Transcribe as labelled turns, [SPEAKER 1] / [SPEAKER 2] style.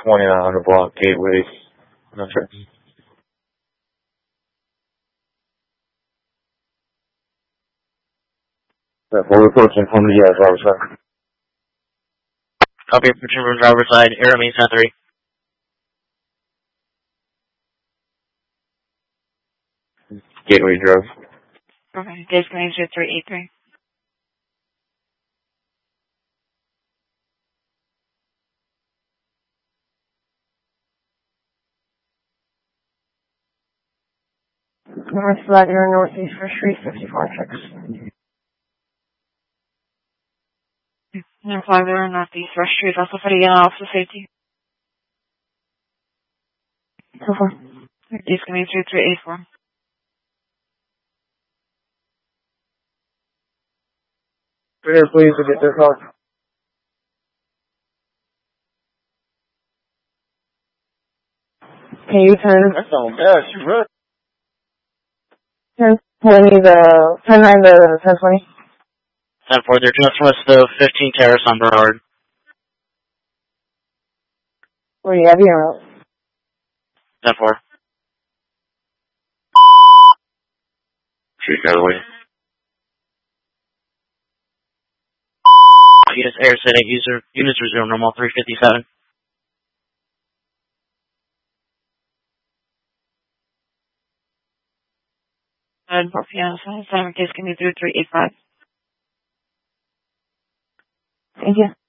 [SPEAKER 1] 2900 block Gateway. No tracks. That 4 approaching from the driver's side.
[SPEAKER 2] Copy, approaching from driver's side, air remains 10-3.
[SPEAKER 1] Gateway drove.
[SPEAKER 3] Okay, destination 383. North Flagler, Northeast First Street, 54 checks. North Flagler, Northeast First Street, also for the yellow officer safety. So far. Destination 384.
[SPEAKER 1] Here, please, to get their car.
[SPEAKER 3] Can you turn?
[SPEAKER 1] That's not bad, she run.
[SPEAKER 3] 1020, turn around the 1020.
[SPEAKER 2] 10-4, they're just west of 15 Terrace on Bernard.
[SPEAKER 3] Where you have your route?
[SPEAKER 2] 10-4.
[SPEAKER 1] Street got away.
[SPEAKER 2] Units air setting, units resume normal 357.
[SPEAKER 3] And Porfiano, Simon Case, can you do 385? Thank you.